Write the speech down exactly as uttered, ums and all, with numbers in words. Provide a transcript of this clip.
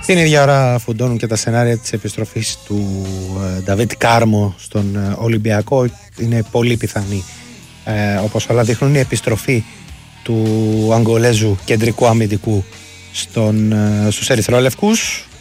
Την ίδια ώρα φουντώνουν και τα σενάρια της επιστροφής του Νταβίτ Κάρμο στον ε, Ολυμπιακό. Είναι πολύ πιθανή, ε, όπως όλα δείχνουν, η επιστροφή του Αγγολέζου κεντρικού αμυντικού στον, ε, στους Ερυθρόλευκους.